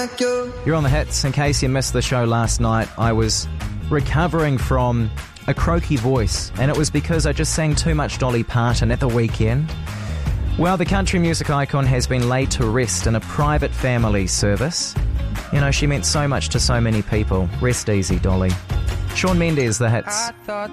like you. You're on the hits. In case you missed the show last night, I was recovering from a croaky voice, and it was because I just sang too much Dolly Parton at the weekend. Well, the country music icon has been laid to rest in a private family service. You know, she meant so much to so many people. Rest easy, Dolly. Shawn Mendes, the hits. I thought